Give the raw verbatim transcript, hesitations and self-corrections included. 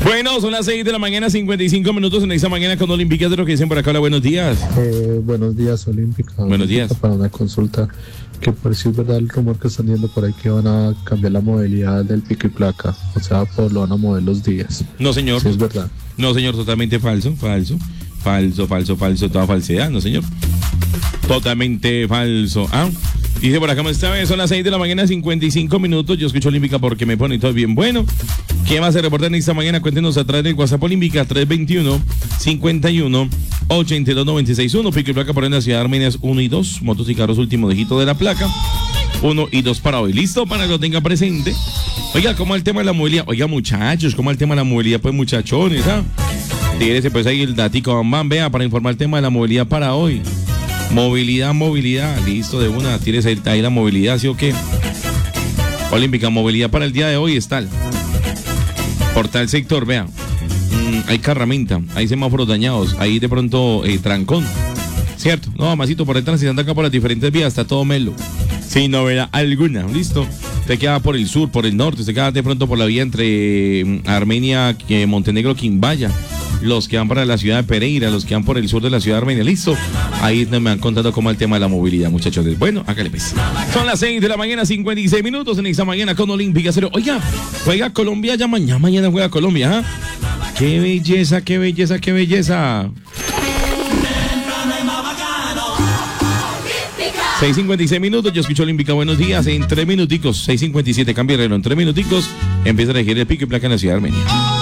Bueno, son las seis de la mañana, cincuenta y cinco minutos en esta mañana con Olímpica de lo que dicen por acá. Hola, buenos días. Eh, buenos días, Olímpica. Buenos días. Para una consulta, que por si es verdad el rumor que están diciendo por ahí que van a cambiar la modalidad del pico y placa, o sea, por lo van a mover los días. No, señor. Si es verdad. No, señor, totalmente falso, falso, falso, falso, falso, toda falsedad, no, señor. Totalmente falso. Ah, dice por acá, esta vez son las seis de la mañana, cincuenta y cinco minutos. Yo escucho Olímpica porque me pone todo bien bueno. ¿Qué más se reporta en esta mañana? Cuéntenos a través del WhatsApp Olímpica tres veintiuno, cincuenta y uno, ochenta y dos, noventa y seis uno. Pico y placa por en la ciudad de Armenias uno y dos. Motos y carros, último dígito de la placa. uno y dos para hoy. ¿Listo? Para que lo tenga presente. Oiga, ¿cómo el tema de la movilidad? Oiga, muchachos, ¿cómo el tema de la movilidad? Pues, muchachones, ¿ah? Tírese pues ahí el datico, bam, vea, para informar el tema de la movilidad para hoy. Movilidad, movilidad, listo, de una, tírese ahí la movilidad, ¿sí o qué? Olímpica, movilidad para el día de hoy está. Por tal sector, vea, mmm, hay carramenta, hay semáforos dañados, ahí de pronto eh, trancón, ¿cierto? No, amasito, por ahí transitando acá por las diferentes vías, está todo melo, sin novedad alguna, listo. Usted queda por el sur, por el norte, usted queda de pronto por la vía entre eh, Armenia, eh, Montenegro, Quimbaya. Los que van para la ciudad de Pereira, los que van por el sur de la ciudad de Armenia, listo. Ahí me han contado cómo el tema de la movilidad, muchachos. Bueno, acá le ves. Son las seis de la mañana, cincuenta y seis minutos en esta mañana con Olímpica Cero. Oiga, juega Colombia ya mañana, mañana juega Colombia, ¿ah? Qué belleza, qué belleza, qué belleza. seis cincuenta y seis minutos, yo escucho Olímpica, buenos días. En tres minuticos, seis cincuenta y siete, cambia el reloj. En tres minuticos empieza a elegir el pico y placa en la ciudad de Armenia.